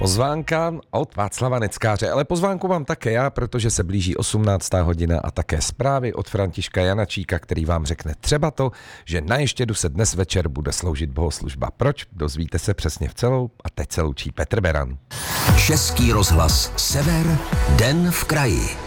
Pozvánka od Václava Neckáře, ale pozvánku mám také já, protože se blíží 18. hodina a také zprávy od Františka Janačíka, který vám řekne třeba to, že na Ještědu se dnes večer bude sloužit bohoslužba. Proč? Dozvíte se přesně v celou a teď se loučí Petr Beran. Český rozhlas Sever, den v kraji.